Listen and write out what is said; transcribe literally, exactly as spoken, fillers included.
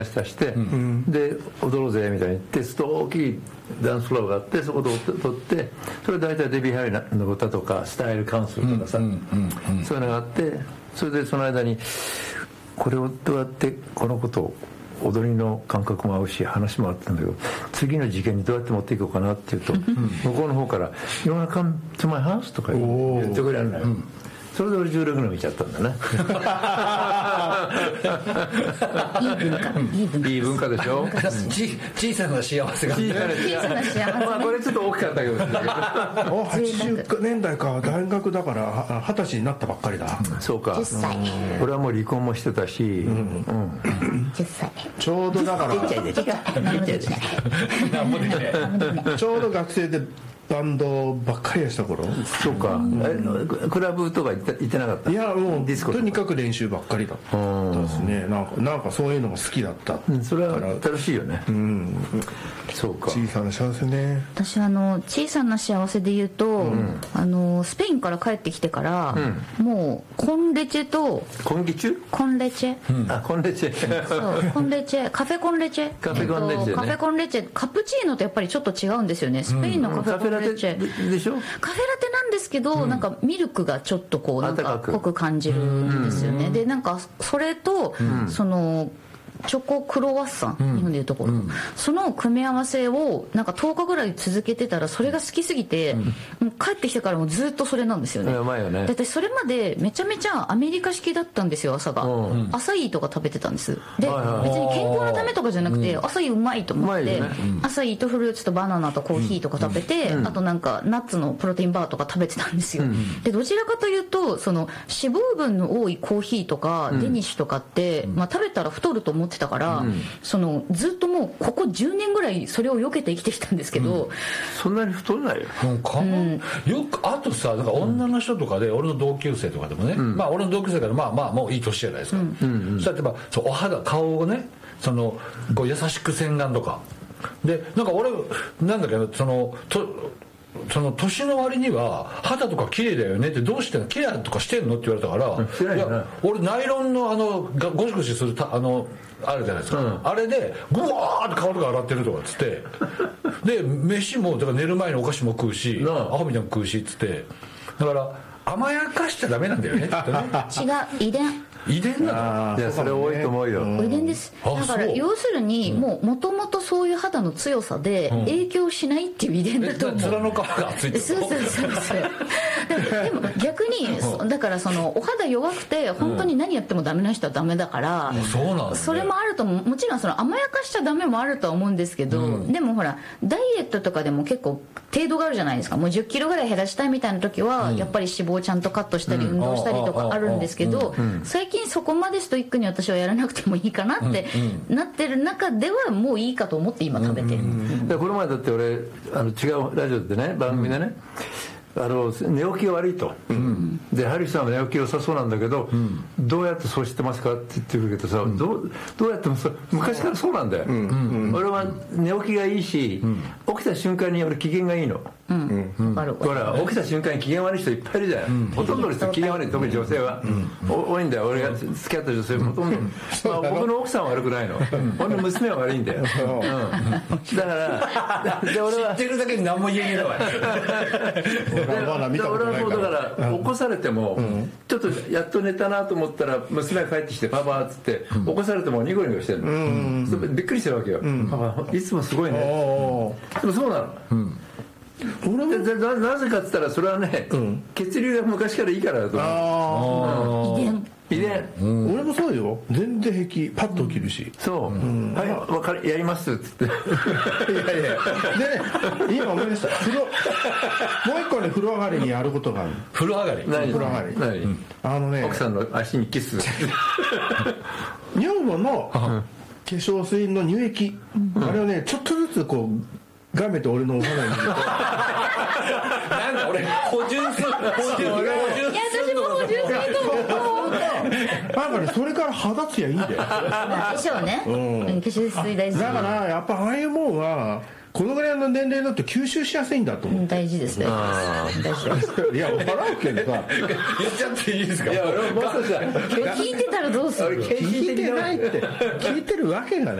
出して、うん、で踊ろうぜみたいに言って、大きいダンスフロアがあって、そこで踊って、それ大体デビー・ハリーの歌とかスタイルカウンセルとかさ、うんうんうん、そういうのがあって、それでその間にこれをどうやってこのことを踊りの感覚も合うし話もあったんだけど、次の事件にどうやって持っていこうかなっていうと、うん、向こうの方から「You wanna come to my house?」とか言ってくれるのよ。それで俺じゅうろくねん見ちゃったんだね。 いい文化、いい文化、 いい文化でしょ。 小さな幸せが、 小さな幸せ、ね、 まあこれちょっと大きかったけどはちじゅうねんだいか、大学だからはたちになったばっかりだ。 そうか、 じゅっさい。 俺はもう離婚もしてたし、うんうん、 じゅっさいちょうどだからちょうど学生でバンドばっかりやした頃。 そうか、うん、クラブとか行って、行ってなかった？ いやもうディスコとにかく練習ばっかりだったですね。なんか、なんかそういうのが好きだった、 うん、それは楽しいよね、うん、そうか。 小さな幸せね。 私あの小さな幸せで言うと、うん、あのスペインから帰ってきてから、うん、もうコンレチェとコンギチュコンレチェ、 うん、あコンレチェそうコンレチェカフェコンレチェカフェコンレチェ、ね、 カフェコンレチェカプチーノとやっぱりちょっと違うんですよね。スペインのカフェコンレチェ、うんカフェラテでしょ。 カフェラテなんですけど、うん、なんかミルクがちょっとこうなんか濃く感じるんですよね。でなんかそれと、うん、そのチョコクロワッサン、うん、日本でいうところ、うん、その組み合わせをなんかとおかぐらい続けてたらそれが好きすぎて、うん、もう帰ってきてからもずっとそれなんですよね。 うまいよね。 だってそれまでめちゃめちゃアメリカ式だったんですよ。朝が、うん、アサイーとか食べてたんです。で、はいはい、別に健康のためとかじゃなくて、うん、アサイーうまいと思って、ねうん、アサイーとフルーツとバナナとコーヒーとか食べて、うん、あとなんかナッツのプロテインバーとか食べてたんですよ、うん、でどちらかというとその脂肪分の多いコーヒーとか、うん、デニッシュとかって、まあ、食べたら太ると思ってたから、うんそのずっともうここじゅうねんぐらいそれを避けて生きてきたんですけど、うん、 そんなに太らないよ、 うん、よくあとさなんか女の人とかで、うん、俺の同級生とかでもね、うん、まあ俺の同級生からまあまあもういい年じゃないですか、うんうん、そしたら例えばそうお肌顔をねそのこう優しく洗顔とかでなんか俺なんだけどそのとその年の割には肌とか綺麗だよねってどうしてんのケアとかしてんのって言われたから、いや俺ナイロンのあのゴシゴシするたあのあるじゃないですか、うん、あれでグワーって顔とか洗ってるとかっつってで飯もだから寝る前にお菓子も食うしアホみたいに食うしっつってだから甘やかしちゃダメなんだよね違う遺伝遺伝なの。いやそれ多いと思うよ。 遺伝です。だから要するにもう元々そういう肌の強さで影響しないっていう遺伝だと思う。 面の皮が厚いってこと。 そうそうそうそうでも逆にだからそのお肌弱くて本当に何やってもダメな人はダメだから、 うん、そうなんだね、 それもあるとももちろんその甘やかしちゃダメもあるとは思うんですけど、うん、でもほらダイエットとかでも結構程度があるじゃないですか。もうじゅっキロぐらい減らしたいみたいな時は、うん、やっぱり脂肪をちゃんとカットしたり運動したりとかあるんですけど、最近そこまでストイックに私はやらなくてもいいかなってなってる中ではもういいかと思って今食べてる、うんうん、この前だって俺あの違うラジオでね番組でね、うん、あの寝起きが悪いと、うん、でハリーさんは寝起き良さそうなんだけど、うん、どうやってそうしてますかって言ってくるけどさ、うん、どうどうやっても昔からそうなんだよ、うんうん、俺は寝起きがいいし、うん、起きた瞬間に俺機嫌がいいの、うんうん、ほら起きた瞬間に機嫌悪い人いっぱいいるじゃん、うん、ほとんどの人機嫌悪い特に女性は、うん、多いんだよ。俺が付き合った女性ほとんど、まあ、僕の奥さんは悪くないの、俺の娘は悪いんだよ、うん、だからで俺は知ってるだけに何も言えねえわ俺はそうだから起こされても、うん、ちょっとやっと寝たなと思ったら娘が帰ってきてパパっつって、うん、起こされてもニコニコしてるの、うん、びっくりしてるわけよ、うん、パパいつもすごいね、でもそうなの、うん俺も な, なぜかって言ったらそれはね、うん、血流が昔からいいからだと思う。 遺伝遺伝、 うん、俺もそうよ。全然平気パッと起きるし、うん、 そう、うん、はい分かりやりますって言っていやいやでね今思い出した風呂もう一個ね風呂上がりにやることがある。 風呂上がり風呂上がり何、うん、あのね奥さんの足にキス女房の化粧水の乳液、うん、あれをねちょっとずつこうガメと俺のお肌に入れてなんか俺補充する補充するいや私も補充すると思うなんかねそれから肌ツヤいいんだよ化粧ね、うん、化粧水大事だからやっぱああいうもんはこのぐらいの年齢だと吸収しやすいんだと思う。 大事ですね。大事です。 いや笑うけどさ言っちゃっていいですか。 いや俺もう少し聞いてたらどうする。 聞いてないって聞いてるわけがない。